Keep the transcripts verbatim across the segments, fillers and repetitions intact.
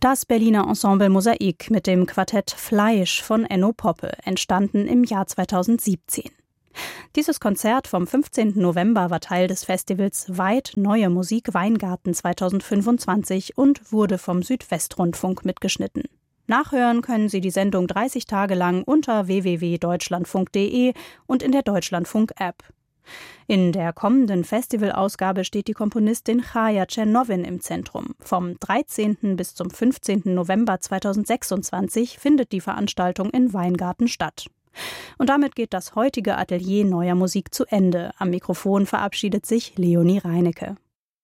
Das Berliner Ensemble Mosaik mit dem Quartett Fleisch von Enno Poppe, entstanden im Jahr zweitausendsiebzehn. Dieses Konzert vom fünfzehnten November war Teil des Festivals Weit Neue Musik Weingarten zweitausendfünfundzwanzig und wurde vom Südwestrundfunk mitgeschnitten. Nachhören können Sie die Sendung dreißig Tage lang unter w w w punkt deutschlandfunk punkt d e und in der Deutschlandfunk-App. In der kommenden Festivalausgabe steht die Komponistin Chaya Czernowin im Zentrum. Vom dreizehnten bis zum fünfzehnten November zweitausendsechsundzwanzig findet die Veranstaltung in Weingarten statt. Und damit geht das heutige Atelier Neuer Musik zu Ende. Am Mikrofon verabschiedet sich Leonie Reinecke.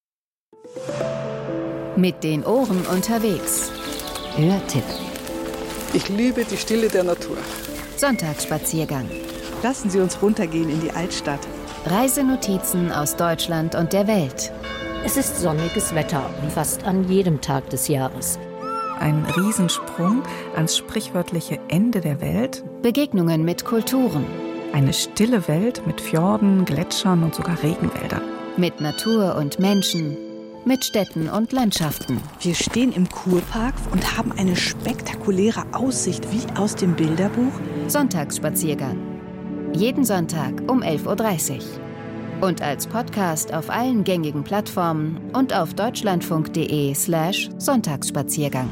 Mit den Ohren unterwegs. Hörtipp. Ich liebe die Stille der Natur. Sonntagsspaziergang. Lassen Sie uns runtergehen in die Altstadt. Reisenotizen aus Deutschland und der Welt. Es ist sonniges Wetter, wie fast an jedem Tag des Jahres. Ein Riesensprung ans sprichwörtliche Ende der Welt. Begegnungen mit Kulturen. Eine stille Welt mit Fjorden, Gletschern und sogar Regenwäldern. Mit Natur und Menschen. Mit Städten und Landschaften. Wir stehen im Kurpark und haben eine spektakuläre Aussicht wie aus dem Bilderbuch. Sonntagsspaziergang. Jeden Sonntag um elf Uhr dreißig. Und als Podcast auf allen gängigen Plattformen und auf deutschlandfunk punkt d e slash Sonntagsspaziergang.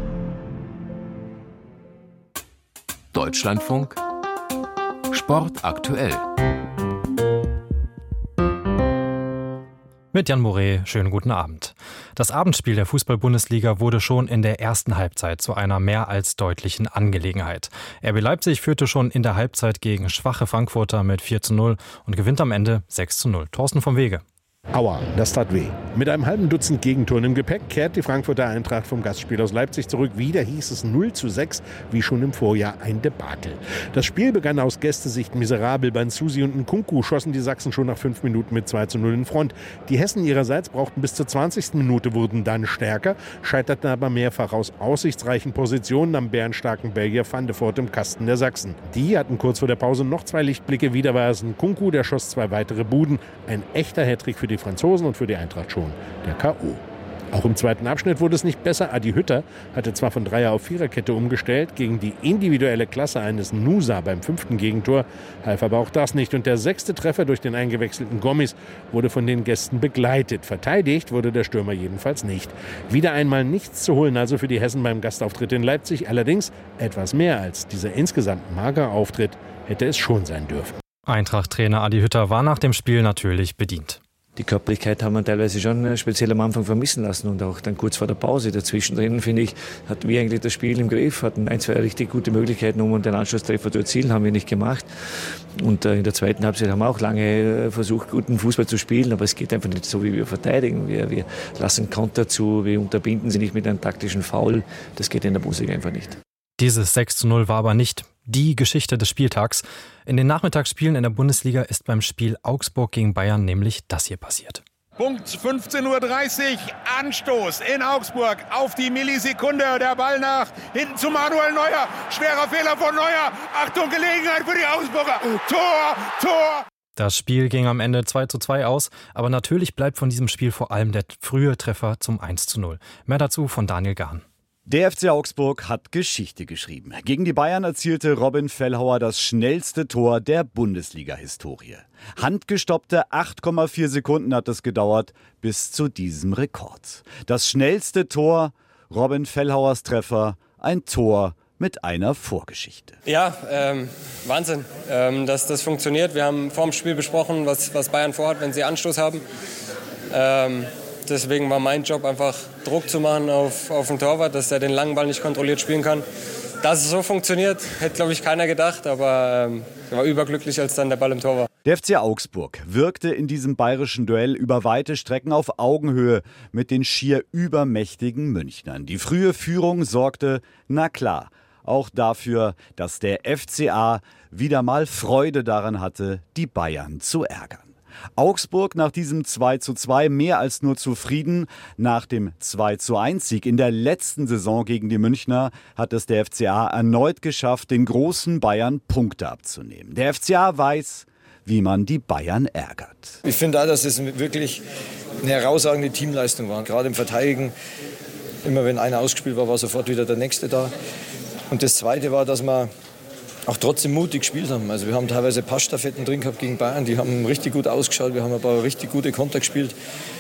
Deutschlandfunk Sport aktuell. Mit Jan Moret, schönen guten Abend. Das Abendspiel der Fußball-Bundesliga wurde schon in der ersten Halbzeit zu einer mehr als deutlichen Angelegenheit. R B Leipzig führte schon in der Halbzeit gegen schwache Frankfurter mit vier zu null und gewinnt am Ende sechs zu null. Thorsten vom Wege. Aua, das tat weh. Mit einem halben Dutzend Gegentoren im Gepäck kehrt die Frankfurter Eintracht vom Gastspiel aus Leipzig zurück. Wieder hieß es null zu sechs, wie schon im Vorjahr ein Debakel. Das Spiel begann aus Gästesicht miserabel. Banzusi und Nkunku schossen die Sachsen schon nach fünf Minuten mit zwei zu null in Front. Die Hessen ihrerseits brauchten bis zur zwanzigsten Minute, wurden dann stärker, scheiterten aber mehrfach aus aussichtsreichen Positionen am bärenstarken Belgier Van de Voort im Kasten der Sachsen. Die hatten kurz vor der Pause noch zwei Lichtblicke. Wieder war es Nkunku, der schoss zwei weitere Buden. Ein echter Hattrick für die Franzosen und für die Eintracht schon der K O. Auch im zweiten Abschnitt wurde es nicht besser. Adi Hütter hatte zwar von Dreier auf Viererkette umgestellt, gegen die individuelle Klasse eines Nusa beim fünften Gegentor half aber auch das nicht. Und der sechste Treffer durch den eingewechselten Gomis wurde von den Gästen begleitet. Verteidigt wurde der Stürmer jedenfalls nicht. Wieder einmal nichts zu holen also für die Hessen beim Gastauftritt in Leipzig. Allerdings etwas mehr als dieser insgesamt magere Auftritt hätte es schon sein dürfen. Eintracht-Trainer Adi Hütter war nach dem Spiel natürlich bedient. Die Körperlichkeit haben wir teilweise schon speziell am Anfang vermissen lassen und auch dann kurz vor der Pause dazwischen drin, finde ich, hatten wir eigentlich das Spiel im Griff, hatten ein, zwei richtig gute Möglichkeiten, um den Anschlusstreffer zu erzielen, haben wir nicht gemacht. Und in der zweiten Halbzeit haben wir auch lange versucht, guten Fußball zu spielen, aber es geht einfach nicht so, wie wir verteidigen. Wir, wir lassen Konter zu, wir unterbinden sie nicht mit einem taktischen Foul. Das geht in der Bundesliga einfach nicht. Dieses sechs zu null war aber nicht die Geschichte des Spieltags. In den Nachmittagsspielen in der Bundesliga ist beim Spiel Augsburg gegen Bayern nämlich das hier passiert. Punkt fünfzehn Uhr dreißig, Anstoß in Augsburg auf die Millisekunde. Der Ball nach hinten zu Manuel Neuer. Schwerer Fehler von Neuer. Achtung, Gelegenheit für die Augsburger. Tor, Tor. Das Spiel ging am Ende zwei zu zwei aus, aber natürlich bleibt von diesem Spiel vor allem der frühe Treffer zum eins zu null. Mehr dazu von Daniel Gahn. Der F C Augsburg hat Geschichte geschrieben. Gegen die Bayern erzielte Robin Fellhauer das schnellste Tor der Bundesliga-Historie. Handgestoppte acht Komma vier Sekunden hat es gedauert bis zu diesem Rekord. Das schnellste Tor, Robin Fellhauers Treffer, ein Tor mit einer Vorgeschichte. Ja, ähm, Wahnsinn, ähm, dass das funktioniert. Wir haben vor dem Spiel besprochen, was, was Bayern vorhat, wenn sie Anstoß haben. Ähm, Deswegen war mein Job einfach Druck zu machen auf, auf den Torwart, dass er den langen Ball nicht kontrolliert spielen kann. Dass es so funktioniert, hätte, glaube ich, keiner gedacht. Aber ähm, ich war überglücklich, als dann der Ball im Tor war. Der F C Augsburg wirkte in diesem bayerischen Duell über weite Strecken auf Augenhöhe mit den schier übermächtigen Münchnern. Die frühe Führung sorgte, na klar, auch dafür, dass der F C A wieder mal Freude daran hatte, die Bayern zu ärgern. Augsburg nach diesem zwei zu zwei mehr als nur zufrieden. Nach dem zwei zu eins Sieg in der letzten Saison gegen die Münchner hat es der F C A erneut geschafft, den großen Bayern Punkte abzunehmen. Der F C A weiß, wie man die Bayern ärgert. Ich finde auch, dass es wirklich eine herausragende Teamleistung war. Gerade im Verteidigen Immer wenn einer ausgespielt war, war sofort wieder der Nächste da. Und das Zweite war, dass wir auch trotzdem mutig gespielt haben. Also wir haben teilweise Passstaffetten drin gehabt gegen Bayern, die haben richtig gut ausgeschaut, wir haben ein paar richtig gute Konter gespielt.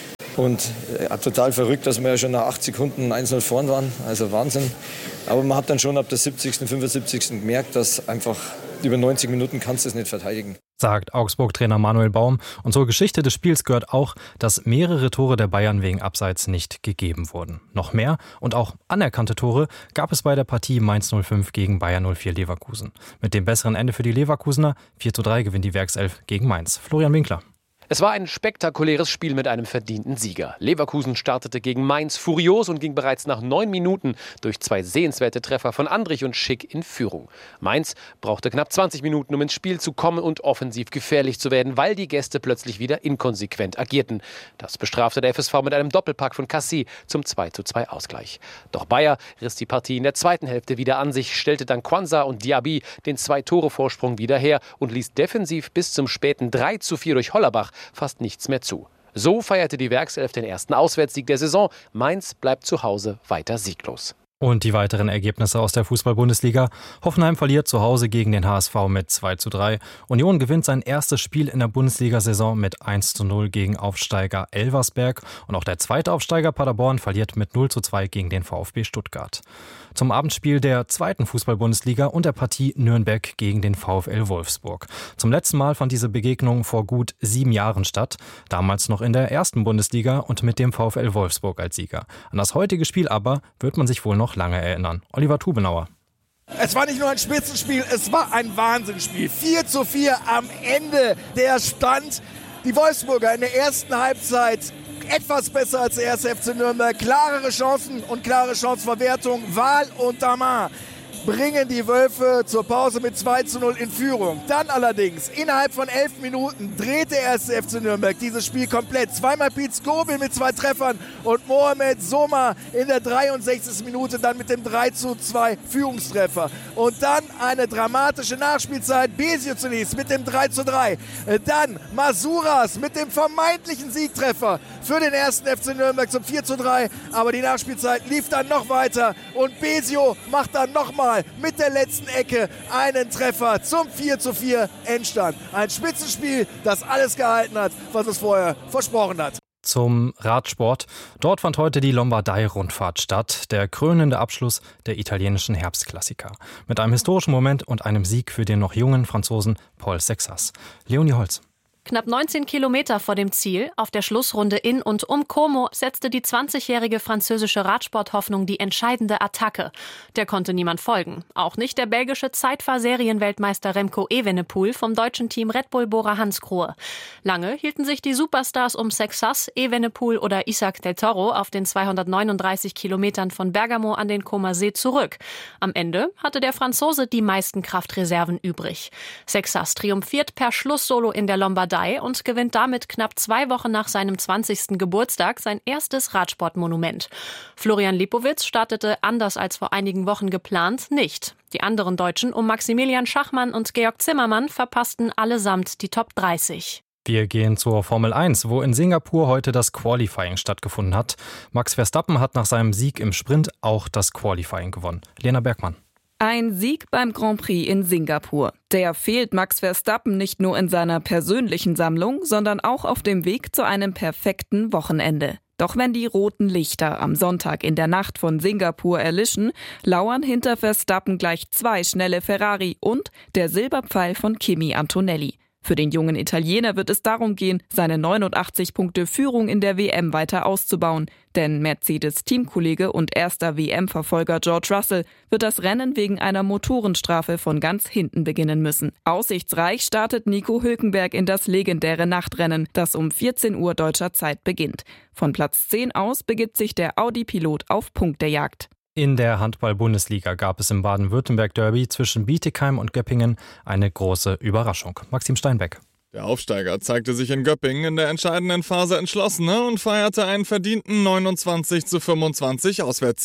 Und äh, total verrückt, dass wir ja schon nach acht Sekunden eins null vorn waren, also Wahnsinn. Aber man hat dann schon ab der siebzigsten, fünfundsiebzigsten gemerkt, dass einfach über neunzig Minuten kannst du es nicht verteidigen. Sagt Augsburg-Trainer Manuel Baum. Und zur Geschichte des Spiels gehört auch, dass mehrere Tore der Bayern wegen Abseits nicht gegeben wurden. Noch mehr und auch anerkannte Tore gab es bei der Partie Mainz null fünf gegen Bayer null vier Leverkusen. Mit dem besseren Ende für die Leverkusener, vier zu drei gewinnt die Werkself gegen Mainz. Florian Winkler. Es war ein spektakuläres Spiel mit einem verdienten Sieger. Leverkusen startete gegen Mainz furios und ging bereits nach neun Minuten durch zwei sehenswerte Treffer von Andrich und Schick in Führung. Mainz brauchte knapp zwanzig Minuten, um ins Spiel zu kommen und offensiv gefährlich zu werden, weil die Gäste plötzlich wieder inkonsequent agierten. Das bestrafte der F S V mit einem Doppelpack von Cassie zum zwei zu zwei Ausgleich. Doch Bayer riss die Partie in der zweiten Hälfte wieder an sich, stellte dann Kwanza und Diaby den Zwei-Tore-Vorsprung wieder her und ließ defensiv bis zum späten drei zu vier durch Hollerbach fast nichts mehr zu. So feierte die Werkself den ersten Auswärtssieg der Saison. Mainz bleibt zu Hause weiter sieglos. Und die weiteren Ergebnisse aus der Fußball-Bundesliga. Hoffenheim verliert zu Hause gegen den H S V mit zwei zu drei. Union gewinnt sein erstes Spiel in der Bundesliga-Saison mit eins zu null gegen Aufsteiger Elversberg. Und auch der zweite Aufsteiger Paderborn verliert mit null zu zwei gegen den VfB Stuttgart. Zum Abendspiel der zweiten Fußball-Bundesliga und der Partie Nürnberg gegen den VfL Wolfsburg. Zum letzten Mal fand diese Begegnung vor gut sieben Jahren statt. Damals noch in der ersten Bundesliga und mit dem VfL Wolfsburg als Sieger. An das heutige Spiel aber wird man sich wohl noch lange erinnern. Oliver Tubenauer. Es war nicht nur ein Spitzenspiel, es war ein Wahnsinnsspiel. vier zu vier am Ende der Stand. Die Wolfsburger in der ersten Halbzeit etwas besser als der erste F C Nürnberg. Klarere Chancen und klare Chancenverwertung. Wahl und Damar bringen die Wölfe zur Pause mit zwei zu null in Führung. Dann allerdings, innerhalb von elf Minuten dreht der erste F C Nürnberg dieses Spiel komplett. Zweimal Piet Skobel mit zwei Treffern und Mohamed Soma in der dreiundsechzigsten Minute dann mit dem drei zu zwei Führungstreffer. Und dann eine dramatische Nachspielzeit. Besio zunächst mit dem drei zu drei. Dann Masuras mit dem vermeintlichen Siegtreffer für den ersten F C Nürnberg zum vier zu drei. Aber die Nachspielzeit lief dann noch weiter und Besio macht dann nochmal mit der letzten Ecke einen Treffer zum vier zu vier Endstand. Ein Spitzenspiel, das alles gehalten hat, was es vorher versprochen hat. Zum Radsport. Dort fand heute die Lombardei-Rundfahrt statt, der krönende Abschluss der italienischen Herbstklassiker. Mit einem historischen Moment und einem Sieg für den noch jungen Franzosen Paul Sexas. Leonie Holz. Knapp neunzehn Kilometer vor dem Ziel, auf der Schlussrunde in und um Como, setzte die zwanzigjährige französische Radsporthoffnung die entscheidende Attacke. Der konnte niemand folgen. Auch nicht der belgische Zeitfahr-Serienweltmeister Remco Evenepoel vom deutschen Team Red Bull Bora-Hansgrohe. Lange hielten sich die Superstars um Sexas, Evenepoel oder Isaac del Toro auf den zweihundertneununddreißig Kilometern von Bergamo an den Comer See zurück. Am Ende hatte der Franzose die meisten Kraftreserven übrig. Sexas triumphiert per Schlusssolo in der Lombardei und gewinnt damit knapp zwei Wochen nach seinem zwanzigsten Geburtstag sein erstes Radsportmonument. Florian Lipowitz startete anders als vor einigen Wochen geplant nicht. Die anderen Deutschen um Maximilian Schachmann und Georg Zimmermann verpassten allesamt die Top dreißig. Wir gehen zur Formel eins, wo in Singapur heute das Qualifying stattgefunden hat. Max Verstappen hat nach seinem Sieg im Sprint auch das Qualifying gewonnen. Lena Bergmann. Ein Sieg beim Grand Prix in Singapur. Der fehlt Max Verstappen nicht nur in seiner persönlichen Sammlung, sondern auch auf dem Weg zu einem perfekten Wochenende. Doch wenn die roten Lichter am Sonntag in der Nacht von Singapur erlischen, lauern hinter Verstappen gleich zwei schnelle Ferrari und der Silberpfeil von Kimi Antonelli. Für den jungen Italiener wird es darum gehen, seine neunundachtzig Punkte Führung in der W M weiter auszubauen. Denn Mercedes-Teamkollege und erster W M-Verfolger George Russell wird das Rennen wegen einer Motorenstrafe von ganz hinten beginnen müssen. Aussichtsreich startet Nico Hülkenberg in das legendäre Nachtrennen, das um vierzehn Uhr deutscher Zeit beginnt. Von Platz zehn aus begibt sich der Audi-Pilot auf Punktejagd. In der Handball-Bundesliga gab es im Baden-Württemberg-Derby zwischen Bietigheim und Göppingen eine große Überraschung. Maxim Steinbeck. Der Aufsteiger zeigte sich in Göppingen in der entscheidenden Phase entschlossener und feierte einen verdienten neunundzwanzig zu fünfundzwanzig Auswärtssieg.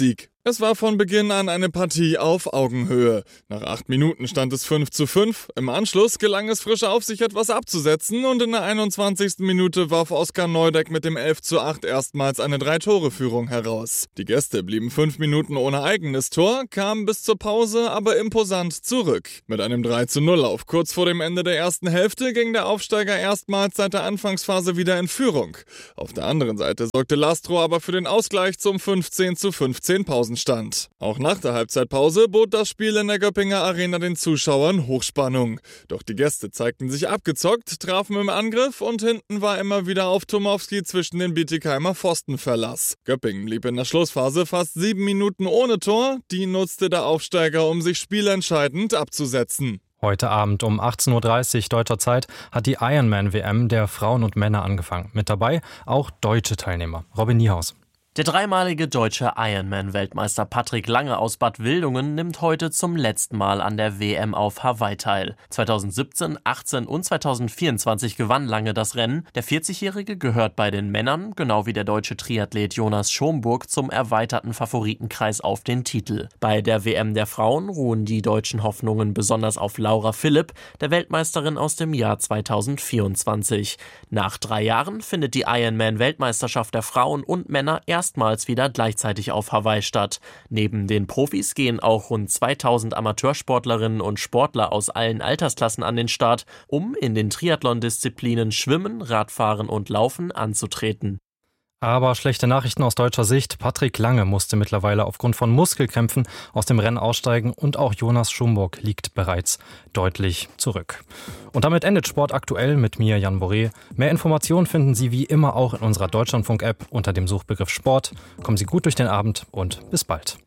Es war von Beginn an eine Partie auf Augenhöhe. Nach acht Minuten stand es fünf zu fünf. Im Anschluss gelang es Frische auf, sich etwas abzusetzen und in der einundzwanzigsten Minute warf Oskar Neudeck mit dem elf zu acht erstmals eine Drei-Tore-Führung heraus. Die Gäste blieben fünf Minuten ohne eigenes Tor, kamen bis zur Pause aber imposant zurück. Mit einem drei zu null auf kurz vor dem Ende der ersten Hälfte ging der Aufsteiger erstmals seit der Anfangsphase wieder in Führung. Auf der anderen Seite sorgte Lastro aber für den Ausgleich zum fünfzehn zu fünfzehn Pausenstand. Auch nach der Halbzeitpause bot das Spiel in der Göppinger Arena den Zuschauern Hochspannung. Doch die Gäste zeigten sich abgezockt, trafen im Angriff und hinten war immer wieder auf Tomowski zwischen den Bietigheimer Pfosten Verlass. Göppingen blieb in der Schlussphase fast sieben Minuten ohne Tor. Die nutzte der Aufsteiger, um sich spielentscheidend abzusetzen. Heute Abend um achtzehn Uhr dreißig deutscher Zeit hat die Ironman-W M der Frauen und Männer angefangen. Mit dabei auch deutsche Teilnehmer. Robin Niehaus. Der dreimalige deutsche Ironman-Weltmeister Patrick Lange aus Bad Wildungen nimmt heute zum letzten Mal an der W M auf Hawaii teil. zweitausendsiebzehn, achtzehn und zweitausendvierundzwanzig gewann Lange das Rennen. Der vierzigjährige gehört bei den Männern, genau wie der deutsche Triathlet Jonas Schomburg, zum erweiterten Favoritenkreis auf den Titel. Bei der W M der Frauen ruhen die deutschen Hoffnungen besonders auf Laura Philipp, der Weltmeisterin aus dem Jahr zweitausendvierundzwanzig. Nach drei Jahren findet die Ironman-Weltmeisterschaft der Frauen und Männer erst erstmals wieder gleichzeitig auf Hawaii statt. Neben den Profis gehen auch rund zweitausend Amateursportlerinnen und Sportler aus allen Altersklassen an den Start, um in den Triathlon-Disziplinen Schwimmen, Radfahren und Laufen anzutreten. Aber schlechte Nachrichten aus deutscher Sicht. Patrick Lange musste mittlerweile aufgrund von Muskelkrämpfen aus dem Rennen aussteigen und auch Jonas Schomburg liegt bereits deutlich zurück. Und damit endet Sport aktuell mit mir, Jan Boré. Mehr Informationen finden Sie wie immer auch in unserer Deutschlandfunk-App unter dem Suchbegriff Sport. Kommen Sie gut durch den Abend und bis bald.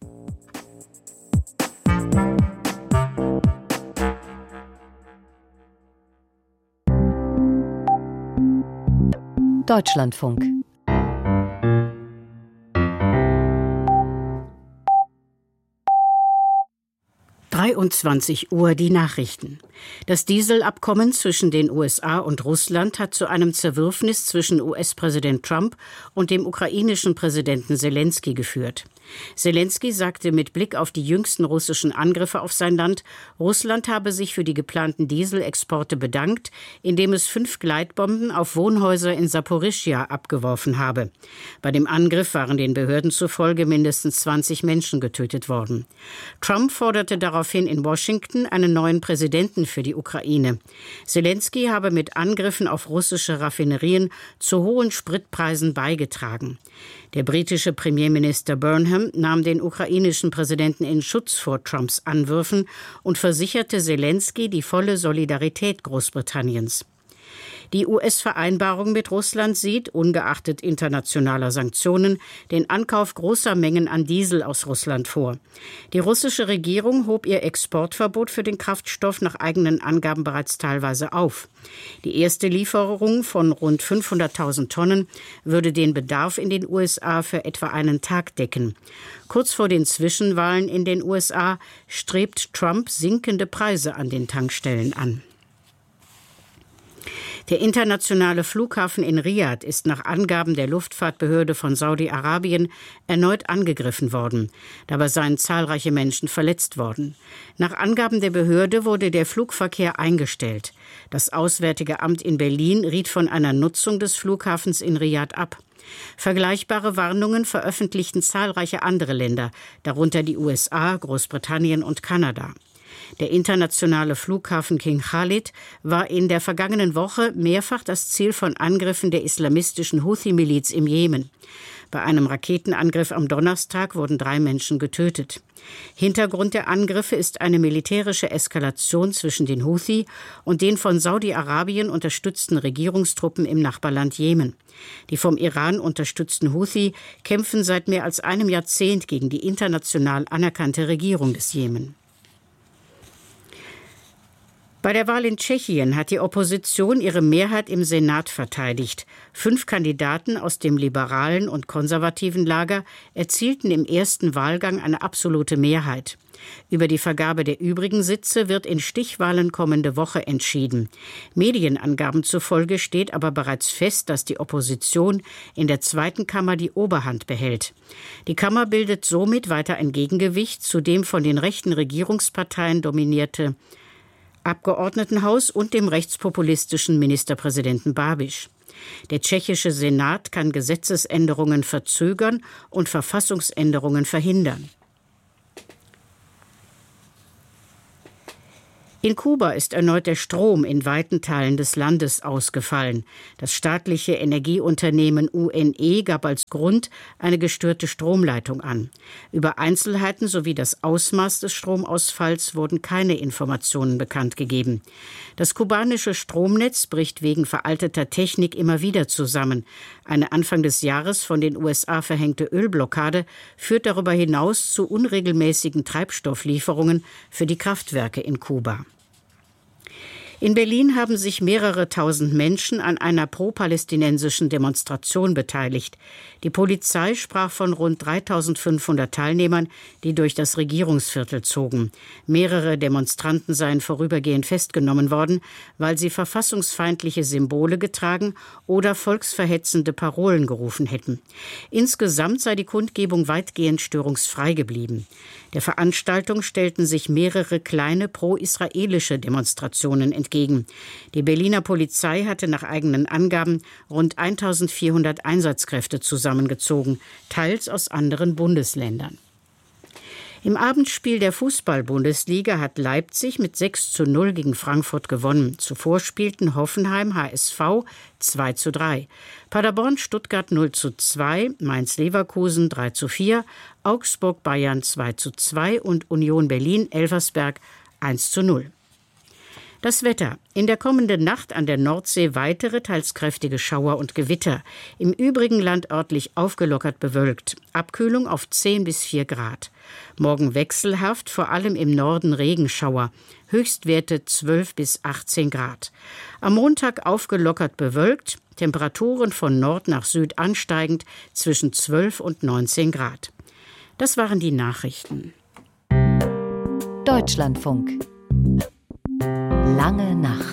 Deutschlandfunk. dreiundzwanzig Uhr die Nachrichten. Das Dieselabkommen zwischen den U S A und Russland hat zu einem Zerwürfnis zwischen U S-Präsident Trump und dem ukrainischen Präsidenten Selenskyj geführt. Selenskyj sagte mit Blick auf die jüngsten russischen Angriffe auf sein Land, Russland habe sich für die geplanten Dieselexporte bedankt, indem es fünf Gleitbomben auf Wohnhäuser in Saporischschja abgeworfen habe. Bei dem Angriff waren den Behörden zufolge mindestens zwanzig Menschen getötet worden. Trump forderte daraufhin in Washington einen neuen Präsidenten für die Ukraine. Selenskyj habe mit Angriffen auf russische Raffinerien zu hohen Spritpreisen beigetragen. Der britische Premierminister Burnham nahm den ukrainischen Präsidenten in Schutz vor Trumps Anwürfen und versicherte Selenskyj die volle Solidarität Großbritanniens. Die U S-Vereinbarung mit Russland sieht, ungeachtet internationaler Sanktionen, den Ankauf großer Mengen an Diesel aus Russland vor. Die russische Regierung hob ihr Exportverbot für den Kraftstoff nach eigenen Angaben bereits teilweise auf. Die erste Lieferung von rund fünfhunderttausend Tonnen würde den Bedarf in den U S A für etwa einen Tag decken. Kurz vor den Zwischenwahlen in den U S A strebt Trump sinkende Preise an den Tankstellen an. Der internationale Flughafen in Riad ist nach Angaben der Luftfahrtbehörde von Saudi-Arabien erneut angegriffen worden. Dabei seien zahlreiche Menschen verletzt worden. Nach Angaben der Behörde wurde der Flugverkehr eingestellt. Das Auswärtige Amt in Berlin riet von einer Nutzung des Flughafens in Riad ab. Vergleichbare Warnungen veröffentlichten zahlreiche andere Länder, darunter die U S A, Großbritannien und Kanada. Der internationale Flughafen King Khalid war in der vergangenen Woche mehrfach das Ziel von Angriffen der islamistischen Houthi-Miliz im Jemen. Bei einem Raketenangriff am Donnerstag wurden drei Menschen getötet. Hintergrund der Angriffe ist eine militärische Eskalation zwischen den Houthi und den von Saudi-Arabien unterstützten Regierungstruppen im Nachbarland Jemen. Die vom Iran unterstützten Houthi kämpfen seit mehr als einem Jahrzehnt gegen die international anerkannte Regierung des Jemen. Bei der Wahl in Tschechien hat die Opposition ihre Mehrheit im Senat verteidigt. Fünf Kandidaten aus dem liberalen und konservativen Lager erzielten im ersten Wahlgang eine absolute Mehrheit. Über die Vergabe der übrigen Sitze wird in Stichwahlen kommende Woche entschieden. Medienangaben zufolge steht aber bereits fest, dass die Opposition in der zweiten Kammer die Oberhand behält. Die Kammer bildet somit weiter ein Gegengewicht zu dem von den rechten Regierungsparteien dominierte Abgeordnetenhaus und dem rechtspopulistischen Ministerpräsidenten Babiš. Der tschechische Senat kann Gesetzesänderungen verzögern und Verfassungsänderungen verhindern. In Kuba ist erneut der Strom in weiten Teilen des Landes ausgefallen. Das staatliche Energieunternehmen U N E gab als Grund eine gestörte Stromleitung an. Über Einzelheiten sowie das Ausmaß des Stromausfalls wurden keine Informationen bekannt gegeben. Das kubanische Stromnetz bricht wegen veralteter Technik immer wieder zusammen. Eine Anfang des Jahres von den U S A verhängte Ölblockade führt darüber hinaus zu unregelmäßigen Treibstofflieferungen für die Kraftwerke in Kuba. In Berlin haben sich mehrere tausend Menschen an einer pro-palästinensischen Demonstration beteiligt. Die Polizei sprach von rund dreitausendfünfhundert Teilnehmern, die durch das Regierungsviertel zogen. Mehrere Demonstranten seien vorübergehend festgenommen worden, weil sie verfassungsfeindliche Symbole getragen oder volksverhetzende Parolen gerufen hätten. Insgesamt sei die Kundgebung weitgehend störungsfrei geblieben. Der Veranstaltung stellten sich mehrere kleine pro-israelische Demonstrationen entgegen. Die Berliner Polizei hatte nach eigenen Angaben rund eintausendvierhundert Einsatzkräfte zusammengezogen, teils aus anderen Bundesländern. Im Abendspiel der Fußball-Bundesliga hat Leipzig mit sechs zu null gegen Frankfurt gewonnen. Zuvor spielten Hoffenheim H S V zwei zu drei. Paderborn Stuttgart null zu zwei, Mainz-Leverkusen drei zu vier, Augsburg Bayern zwei zu zwei und Union Berlin Elversberg eins zu null. Das Wetter. In der kommenden Nacht an der Nordsee weitere, teils kräftige Schauer und Gewitter. Im übrigen Land örtlich aufgelockert bewölkt. Abkühlung auf zehn bis vier Grad. Morgen wechselhaft, vor allem im Norden Regenschauer. Höchstwerte zwölf bis achtzehn Grad. Am Montag aufgelockert bewölkt. Temperaturen von Nord nach Süd ansteigend zwischen zwölf und neunzehn Grad. Das waren die Nachrichten. Deutschlandfunk. Lange Nacht.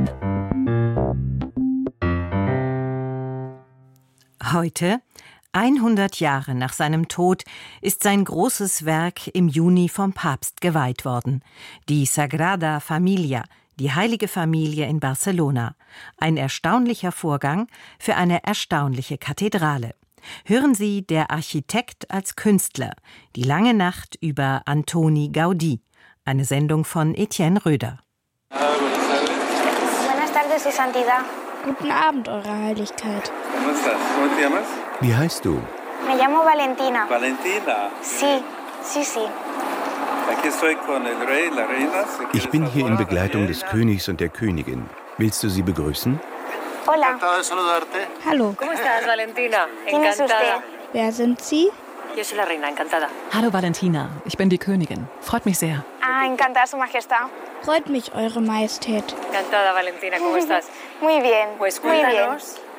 Heute, hundert Jahre nach seinem Tod, ist sein großes Werk im Juni vom Papst geweiht worden. Die Sagrada Familia, die Heilige Familie in Barcelona. Ein erstaunlicher Vorgang für eine erstaunliche Kathedrale. Hören Sie Der Architekt als Künstler, die lange Nacht über Antoni Gaudí. Eine Sendung von Etienne Röder. Guten Abend, Eure Heiligkeit. Wie heißt du? Me llamo Valentina. Valentina? Sí, sí, sí. Ich bin hier in Begleitung des Königs und der Königin. Willst du sie begrüßen? Hola. Hallo. ¿Cómo estás, Valentina? ¿Quién es usted? Wer sind Sie? Yo soy la reina, encantada. Hallo Valentina, ich bin die Königin. Freut mich sehr. Ah, encantada, Su Majestad. Freut mich, Eure Majestät. Encantada, Valentina, ¿cómo estás? Muy bien, pues muy bien.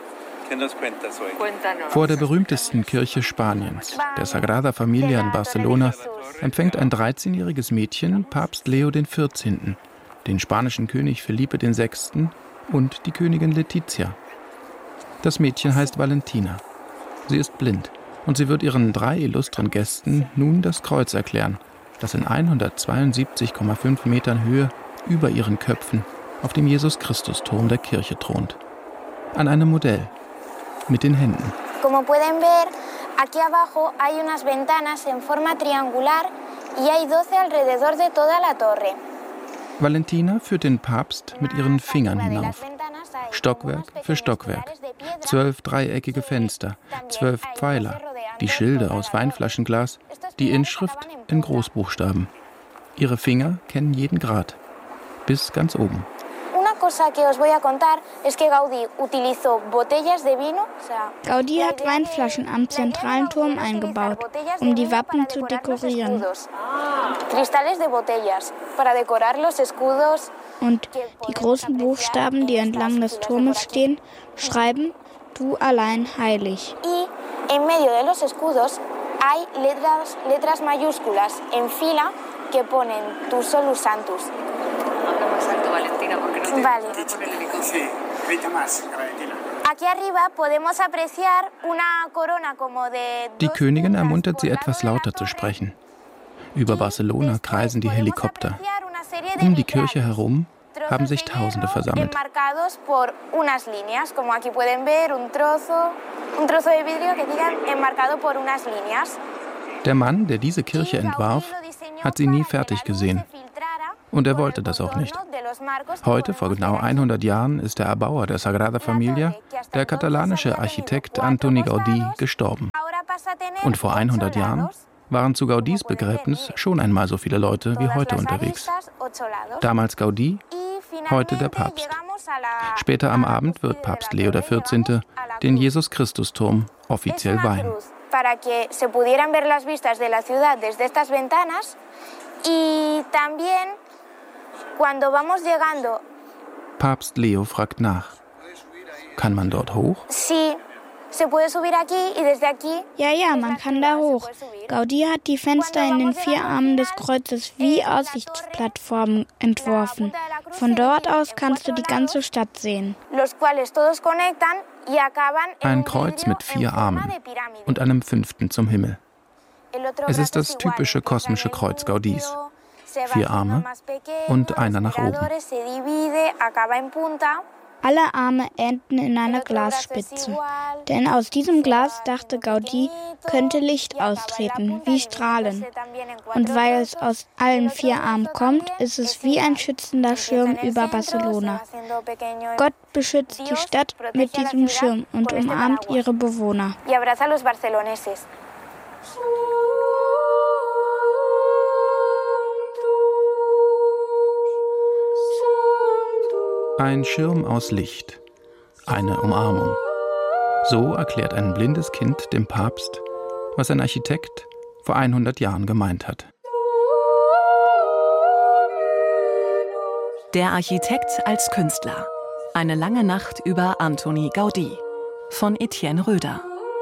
Vor der berühmtesten Kirche Spaniens, der Sagrada Familia in Barcelona, empfängt ein dreizehnjähriges Mädchen Papst Leo der vierzehnte., den spanischen König Felipe der sechste. und die Königin Letizia. Das Mädchen heißt Valentina. Sie ist blind und sie wird ihren drei illustren Gästen nun das Kreuz erklären, das in hundertzweiundsiebzig Komma fünf Metern Höhe über ihren Köpfen auf dem Jesus-Christus-Turm der Kirche thront. An einem Modell mit den Händen. Como pueden ver, aquí abajo hay unas ventanas en forma triangular y hay doce alrededor de toda la torre. Valentina führt den Papst mit ihren Fingern hinauf. Stockwerk für Stockwerk. Zwölf dreieckige Fenster, zwölf Pfeiler, die Schilde aus Weinflaschenglas, die Inschrift in Großbuchstaben. Ihre Finger kennen jeden Grad, bis ganz oben. Una Gaudí hat Weinflaschen am zentralen Turm eingebaut, um die Wappen zu dekorieren. Und die großen Buchstaben, die entlang des Turmes stehen, schreiben "Du allein heilig". En medio de los escudos hay letras, letras mayúsculas en fila que ponen "Tu solus santus". Habla más alto, Valentina, porque no te Vale. poner el micrófono. Sí, grita más, Valentina. Aquí arriba podemos apreciar una corona como de... Die Königin ermuntert sie, etwas lauter zu sprechen. Über Barcelona kreisen die Helikopter. Um die Kirche herum haben sich Tausende versammelt. Enmarcados por unas líneas, como aquí pueden ver, un trozo, un trozo de vidrio que digan enmarcado por unas líneas. Der Mann, der diese Kirche entwarf, hat sie nie fertig gesehen. Und er wollte das auch nicht. Heute, vor genau hundert Jahren, ist der Erbauer der Sagrada Familia, der katalanische Architekt Antoni Gaudí, gestorben. Und vor hundert Jahren waren zu Gaudís Begräbnis schon einmal so viele Leute wie heute unterwegs. Damals Gaudí, heute der Papst. Später am Abend wird Papst Leo der vierzehnte den Jesus-Christus-Turm offiziell weihen. Para que se pudieran ver las vistas de la ciudad desde estas ventanas y también cuando vamos llegando. Papst Leo fragt nach. Kann man dort hoch? Sí, se puede subir aquí y desde aquí. Ja, ja, man kann da hoch. Gaudí hat die Fenster in den vier Armen des Kreuzes wie Aussichtsplattformen entworfen. Von dort aus kannst du die ganze Stadt sehen. Los cuales todos conectan y acaban en Ein Kreuz mit vier Armen und einem fünften zum Himmel. Es ist das typische kosmische Kreuz Gaudís. Vier Arme und einer nach oben. Alle Arme enden in einer Glasspitze. Denn aus diesem Glas, dachte Gaudí, könnte Licht austreten, wie Strahlen. Und weil es aus allen vier Armen kommt, ist es wie ein schützender Schirm über Barcelona. Gott beschützt die Stadt mit diesem Schirm und umarmt ihre Bewohner. Ein Schirm aus Licht, eine Umarmung. So erklärt ein blindes Kind dem Papst, was ein Architekt vor hundert Jahren gemeint hat. Der Architekt als Künstler. Eine lange Nacht über Antoni Gaudí von Etienne Röder.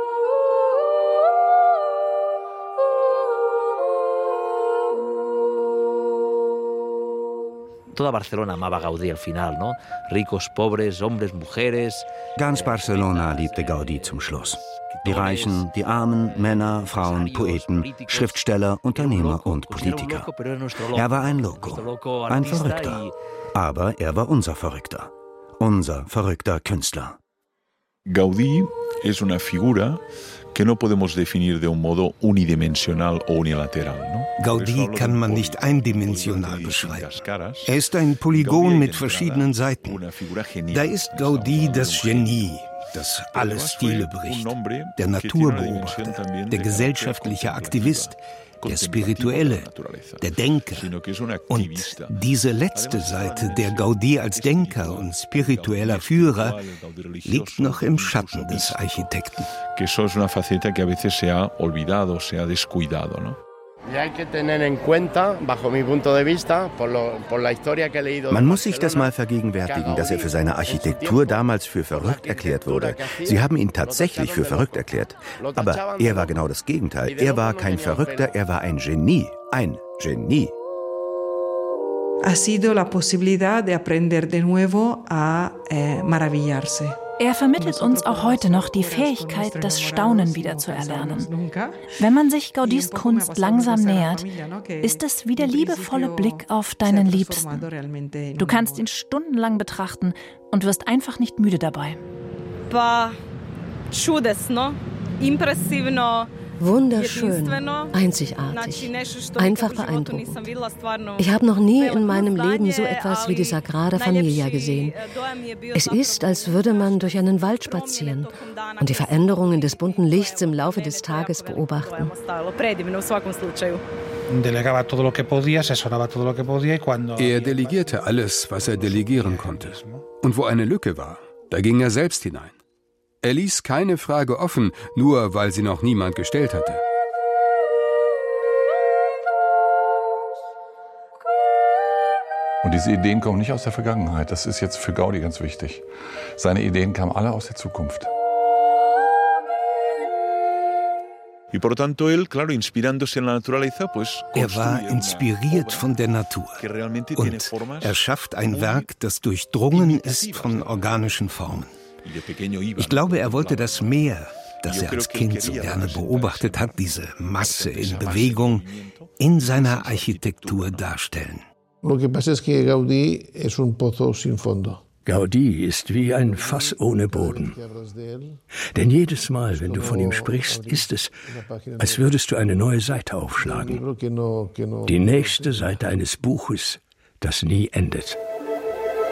Toda Barcelona amaba Gaudí al final, ¿no? Ricos, pobres, hombres, mujeres. Ganz Barcelona liebte Gaudí zum Schluss. Die Reichen, die Armen, Männer, Frauen, Poeten, Schriftsteller, Unternehmer und Politiker. Er war ein Loco, ein Verrückter. Aber er war unser Verrückter. Unser verrückter Künstler. Gaudí es una figura que no podemos definir de un modo unidimensional o unilateral, ¿no? Gaudí kann man nicht eindimensional beschreiben. Er ist ein Polygon mit verschiedenen Seiten. Da ist Gaudí das Genie, das alle Stile bricht, der Naturbeobachter, der gesellschaftliche Aktivist, der Spirituelle, der Denker. Und diese letzte Seite der Gaudí als Denker und spiritueller Führer liegt noch im Schatten des Architekten. Que eso es una faceta que a veces se ha olvidado, se ha descuidado, ¿no? Man muss sich das mal vergegenwärtigen, dass er für seine Architektur damals für verrückt erklärt wurde. Sie haben ihn tatsächlich für verrückt erklärt. Aber er war genau das Gegenteil. Er war kein Verrückter, er war ein Genie. Ein Genie. Ha sido la posibilidad de aprender de nuevo a eh, maravillarse. Er vermittelt uns auch heute noch die Fähigkeit, das Staunen wieder zu erlernen. Wenn man sich Gaudís Kunst langsam nähert, ist es wie der liebevolle Blick auf deinen Liebsten. Du kannst ihn stundenlang betrachten und wirst einfach nicht müde dabei. Pa čudesno, impresivno, Wunderschön, einzigartig, einfach beeindruckend. Ich habe noch nie in meinem Leben so etwas wie die Sagrada Familia gesehen. Es ist, als würde man durch einen Wald spazieren und die Veränderungen des bunten Lichts im Laufe des Tages beobachten. Er delegierte alles, was er delegieren konnte. Und wo eine Lücke war, da ging er selbst hinein. Er ließ keine Frage offen, nur weil sie noch niemand gestellt hatte. Und diese Ideen kommen nicht aus der Vergangenheit. Das ist jetzt für Gaudí ganz wichtig. Seine Ideen kamen alle aus der Zukunft. Er war inspiriert von der Natur und er schafft ein Werk, das durchdrungen ist von organischen Formen. Ich glaube, er wollte das Meer, das er als Kind so gerne beobachtet hat, diese Masse in Bewegung, in seiner Architektur darstellen. Gaudí ist wie ein Fass ohne Boden. Denn jedes Mal, wenn du von ihm sprichst, ist es, als würdest du eine neue Seite aufschlagen. Die nächste Seite eines Buches, das nie endet.